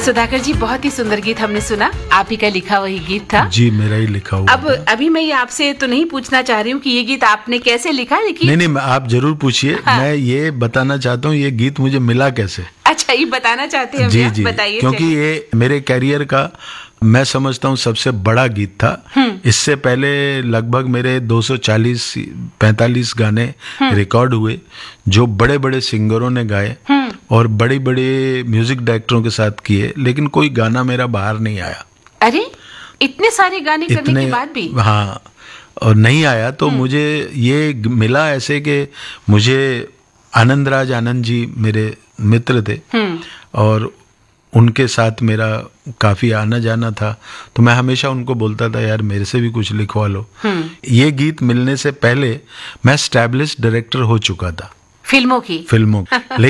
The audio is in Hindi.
सुधाकर जी, बहुत ही सुंदर गीत हमने सुना, आप ही का लिखा वही गीत था। जी, मेरा ही लिखा हुआ। अब अभी मैं ये आपसे तो नहीं पूछना चाह रही हूँ कि ये गीत आपने कैसे लिखा, लेकिन नहीं, आप जरूर पूछिए। हाँ। मैं ये बताना चाहता हूँ ये गीत मुझे मिला कैसे। अच्छा, ये बताना चाहते हैं? जी, बताइए। क्योंकि ये मेरे कैरियर का मैं समझता हूँ सबसे बड़ा गीत था। इससे पहले लगभग मेरे 240-45 गाने रिकॉर्ड हुए जो बड़े बड़े सिंगरों ने गाए और बड़े बड़े म्यूजिक डायरेक्टरों के साथ किए, लेकिन कोई गाना मेरा बाहर नहीं आया। अरे, इतने सारे गाने करने के बाद भी? हाँ, और नहीं आया। तो मुझे ये मिला ऐसे कि मुझे आनंदराज आनंद जी मेरे मित्र थे और उनके साथ मेरा काफी आना जाना था, तो मैं हमेशा उनको बोलता था यार मेरे से भी कुछ लिखवा लो। ये गीत मिलने से पहले मैं एस्टैब्लिश्ड डायरेक्टर हो चुका था फिल्मों की।